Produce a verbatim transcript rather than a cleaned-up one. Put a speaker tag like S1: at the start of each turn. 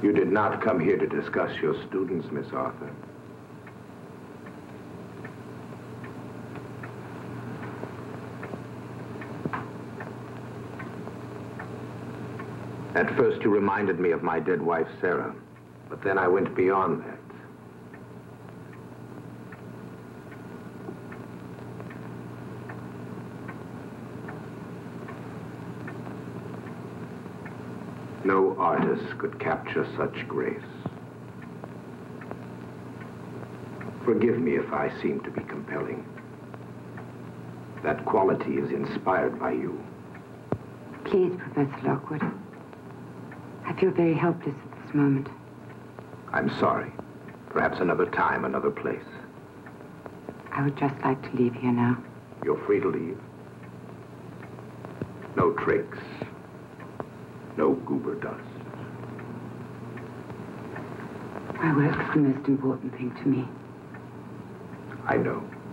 S1: You did not come here to discuss your students, Miss Arthur. At first, you reminded me of my dead wife, Sarah. But then I went beyond that. No artist could capture such grace. Forgive me if I seem to be compelling. That quality is inspired by you.
S2: Please, Professor Lockwood. I feel very helpless at this moment.
S1: I'm sorry. Perhaps another time, another place.
S2: I would just like to leave here now.
S1: You're free to leave. No tricks. No goober dust.
S2: My work's the most important thing to me.
S1: I know.